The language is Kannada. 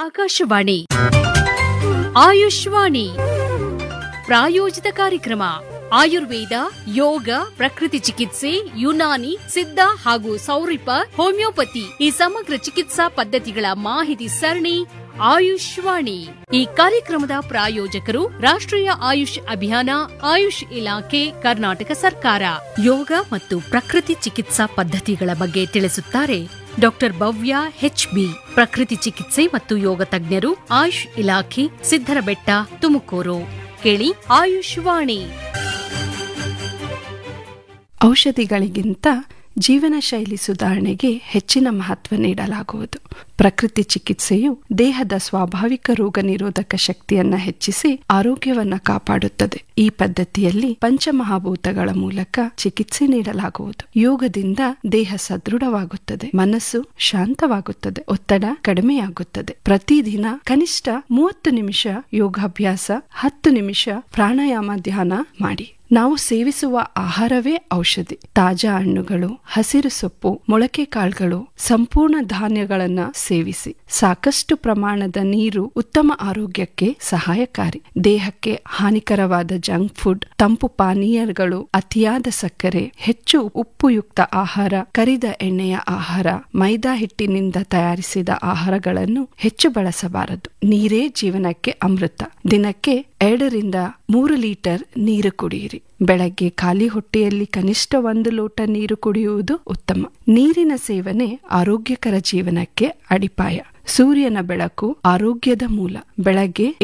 ಆಕಾಶವಾಣಿ ಆಯುಷ್ವಾಣಿ ಪ್ರಾಯೋಜಿತ ಕಾರ್ಯಕ್ರಮ. ಆಯುರ್ವೇದ, ಯೋಗ, ಪ್ರಕೃತಿ ಚಿಕಿತ್ಸೆ, ಯುನಾನಿ, ಸಿದ್ಧ ಹಾಗೂ ಸೌರಿಪ, ಹೋಮಿಯೋಪತಿ ಈ ಸಮಗ್ರ ಚಿಕಿತ್ಸಾ ಪದ್ಧತಿಗಳ ಮಾಹಿತಿ ಸರಣಿ ಆಯುಷ್ವಾಣಿ. ಈ ಕಾರ್ಯಕ್ರಮದ ಪ್ರಾಯೋಜಕರು ರಾಷ್ಟ್ರೀಯ ಆಯುಷ್ ಅಭಿಯಾನ, ಆಯುಷ್ ಇಲಾಖೆ, ಕರ್ನಾಟಕ ಸರ್ಕಾರ. ಯೋಗ ಮತ್ತು ಪ್ರಕೃತಿ ಚಿಕಿತ್ಸಾ ಪದ್ಧತಿಗಳ ಬಗ್ಗೆ ತಿಳಿಸುತ್ತಾರೆ ಡಾಕ್ಟರ್ ಭವ್ಯ ಹೆಚ್ಬಿ, ಪ್ರಕೃತಿ ಚಿಕಿತ್ಸೆ ಮತ್ತು ಯೋಗ ತಜ್ಞರು, ಆಯುಷ್ ಇಲಾಖೆ, ಸಿದ್ದರಬೆಟ್ಟ, ತುಮಕೂರು. ಕೇಳಿ ಆಯುಷ್ವಾಣಿ. ಔಷಧಿಗಳಿಗಿಂತ ಜೀವನ ಶೈಲಿ ಸುಧಾರಣೆಗೆ ಹೆಚ್ಚಿನ ಮಹತ್ವ ನೀಡಲಾಗುವುದು. ಪ್ರಕೃತಿ ಚಿಕಿತ್ಸೆಯು ದೇಹದ ಸ್ವಾಭಾವಿಕ ರೋಗ ನಿರೋಧಕ ಶಕ್ತಿಯನ್ನ ಹೆಚ್ಚಿಸಿ ಆರೋಗ್ಯವನ್ನ ಕಾಪಾಡುತ್ತದೆ. ಈ ಪದ್ಧತಿಯಲ್ಲಿ ಪಂಚಮಹಾಭೂತಗಳ ಮೂಲಕ ಚಿಕಿತ್ಸೆ ನೀಡಲಾಗುವುದು. ಯೋಗದಿಂದ ದೇಹ ಸದೃಢವಾಗುತ್ತದೆ, ಮನಸ್ಸು ಶಾಂತವಾಗುತ್ತದೆ, ಒತ್ತಡ ಕಡಿಮೆಯಾಗುತ್ತದೆ. ಪ್ರತಿದಿನ ಕನಿಷ್ಠ 30 ನಿಮಿಷ ಯೋಗಾಭ್ಯಾಸ, 10 ನಿಮಿಷ ಪ್ರಾಣಾಯಾಮ, ಧ್ಯಾನ ಮಾಡಿ. ನಾವು ಸೇವಿಸುವ ಆಹಾರವೇ ಔಷಧಿ. ತಾಜಾ ಹಣ್ಣುಗಳು, ಹಸಿರು ಸೊಪ್ಪು, ಮೊಳಕೆ ಕಾಳುಗಳು, ಸಂಪೂರ್ಣ ಧಾನ್ಯಗಳನ್ನ ಸೇವಿಸಿ. ಸಾಕಷ್ಟು ಪ್ರಮಾಣದ ನೀರು ಉತ್ತಮ ಆರೋಗ್ಯಕ್ಕೆ ಸಹಾಯಕಾರಿ. ದೇಹಕ್ಕೆ ಹಾನಿಕರವಾದ ಜಂಕ್ ಫುಡ್, ತಂಪು ಪಾನೀಯಗಳು, ಅತಿಯಾದ ಸಕ್ಕರೆ, ಹೆಚ್ಚು ಉಪ್ಪುಯುಕ್ತ ಆಹಾರ, ಕರಿದ ಎಣ್ಣೆಯ ಆಹಾರ, ಮೈದಾ ಹಿಟ್ಟಿನಿಂದ ತಯಾರಿಸಿದ ಆಹಾರಗಳನ್ನು ಹೆಚ್ಚು ಬಳಸಬಾರದು. ನೀರೇ ಜೀವನಕ್ಕೆ ಅಮೃತ. ದಿನಕ್ಕೆ 2 ರಿಂದ 3 ಲೀಟರ್ ನೀರು ಕುಡಿಯಿರಿ. ಬೆಳಗ್ಗೆ ಖಾಲಿ ಹೊಟ್ಟೆಯಲ್ಲಿ ಕನಿಷ್ಠ 1 ಲೋಟ ನೀರು ಕುಡಿಯುವುದು ಉತ್ತಮ. ನೀರಿನ ಸೇವನೆ ಆರೋಗ್ಯಕರ ಜೀವನಕ್ಕೆ ಅಡಿಪಾಯ. ಸೂರ್ಯನ ಬೆಳಕು ಆರೋಗ್ಯದ ಮೂಲ. ಬೆಳಗ್ಗೆ